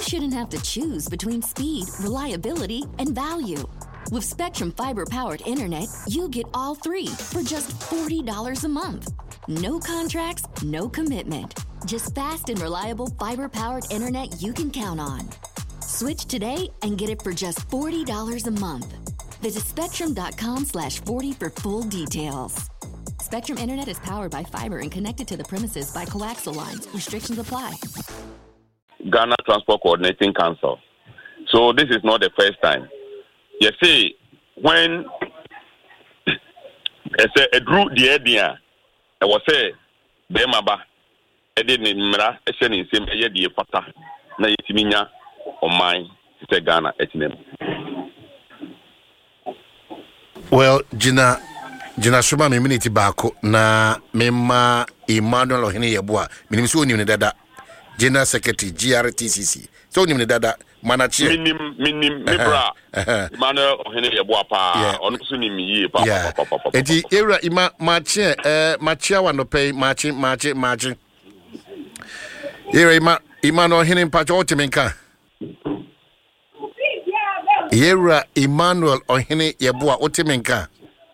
shouldn't have to choose between speed, reliability, and value. With Spectrum Fiber-powered internet, you get all three for just $40 a month. No contracts, no commitment. Just fast and reliable fiber-powered internet you can count on. Switch today and get it for just $40 a month. Visit spectrum.com/40 for full details. Spectrum Internet is powered by fiber and connected to the premises by coaxial lines. Restrictions apply. Ghana Transport Coordinating Council. So this is not the first time. You see, when I say a drew the idea, I was say, Bemaba, I didn't mira, I said in same idea, Pata, na yitiminya, or mine, say Ghana, etinem. Well, Gina Shuma, me minute bako, na mema Emmanuel Ohene Yeboah, minimsu ni dada, General Secretary, GRTCC. So ni dada, Manachi. Minim, Mibra, Emmanuel Ohene Yeboah pa, onusu ni miye pa. Eti era ima machia wano pay marching. Era ima Emmanuel Ohene mpacho otimenka. Era Emmanuel Ohene Yeboah otimenka.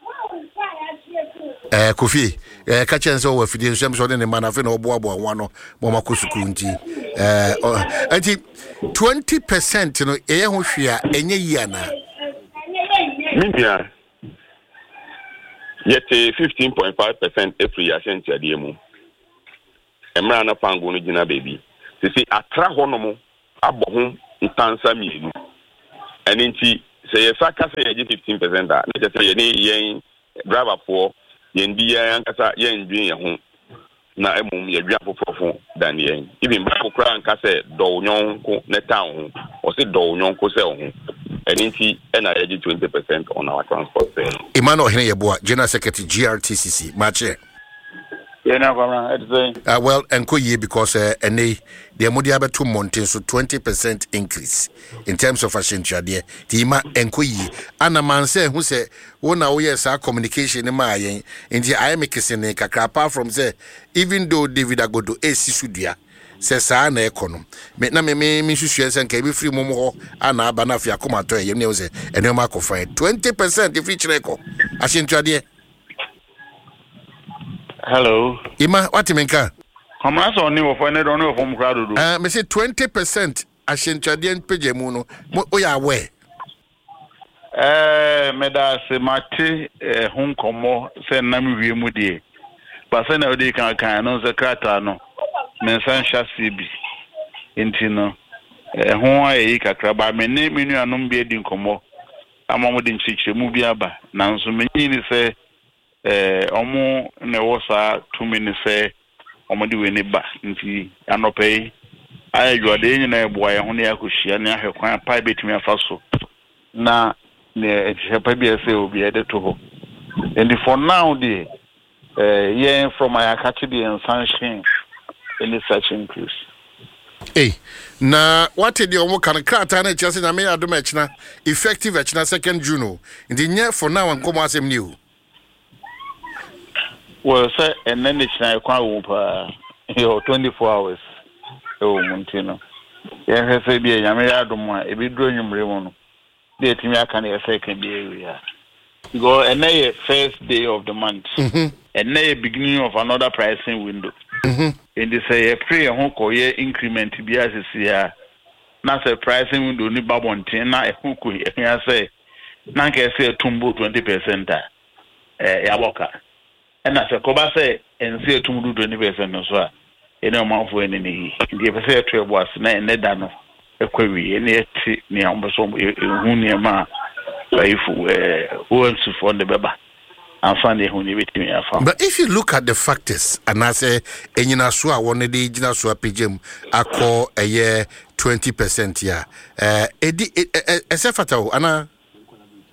Kofi kachenso wa fidie so de ne manafe na oboabo wano mo makosuku nti anti 20% no eye ho hwea enye yia na media yete 15.5% every year senti ade mu emra na pango no gina baby sisi atra hono abɔ ho ntansa mienu eni nti se yesaka se ye 15% da na je se ye ni yen driver for yendi yankasa yendwin ye ho na emum yedwa fofofo dan yen even Bible kra ankasa do nyonko na town ho o se do nyonko se ho eninti na ye 20% on our transport fare. Emmanuel Ohene Yeboah, General Secretary GRTCC mache well enko ye because ene the modi abeto mountain so 20% increase in terms of ashentuade ti ma enko ye ana man say hu say wona wo yes communication ma yen nti I am kisene kakra apart from say even though David Agodo esi sudua say sa na ekono me na me hwehwe say nka be free mom ho ana aba na afia komato ye ne wo say ene ma ko fine 20% if reach reko ashentuade. Hello. Ima, what you mean? Come on, so new for any don't know from crowd. Me say 20% ashentuade pejemuno. O ya we. Meda se mate hon komo se na mi wie mu die. Ba se na odi kan no se krata no. Men san chassis bi. Enti no. Hon ayi kakra ba me ne menu anom bi edi komo. Amamo di nchichire mu bi aba. Nanso me nyini se omo ne wosa 2 minutes say omo di we ne ba nti anope ayadwade nyina eboa ye ho ne akohia ne ahwekwan pa betumi afaso na ne echepa bi ese obi ede to ho and for now the from my akachi the sanction any such increase na what the omo kan krata na chese na me adom echina effective echina 2nd June ndi nye for now nkomo asem ni o. Well, sir, and then it's now quite 24 hours. Oh, Montino. Yes, I be a Yamayadoma, a bit drawing Remono. The Timia can a second area. Go and a first day of the month, and a beginning of another pricing window. And they say a pre and hoko year increment to be as a year. Not a pricing window, ni babontina, a hoko, I say, Nanka say a tumbo 20%. Yaboka. And as a coba say, and say to do 20% as well. In a month for any, the episode was Nedano, a query, and yet near almost Hunima, who wants to fund the Baba. And find who need me. But if you look at the factors, and I say, and you know, so I wanted the Jinasua PGM, I call a year 20% yeah. Eddie, a Sefato, Anna.